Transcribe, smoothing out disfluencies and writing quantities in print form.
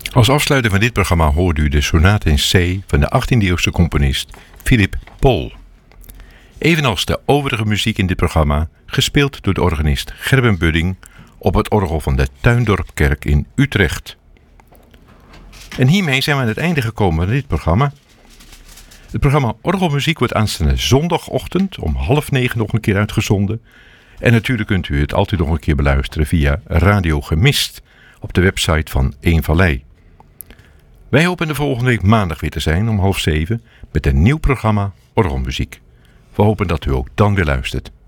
Als afsluiter van dit programma hoorde u de sonate in C van de 18e-eeuwse componist Philippe Paul. Evenals de overige muziek in dit programma, gespeeld door de organist Gerben Budding op het orgel van de Tuindorpkerk in Utrecht. En hiermee zijn we aan het einde gekomen van dit programma. Het programma Orgelmuziek wordt aanstaande zondagochtend om 8:30 nog een keer uitgezonden. En natuurlijk kunt u het altijd nog een keer beluisteren via Radio Gemist op de website van Eén Vallei. Wij hopen de volgende week maandag weer te zijn om 6:30 met een nieuw programma Orgelmuziek. We hopen dat u ook dan weer luistert.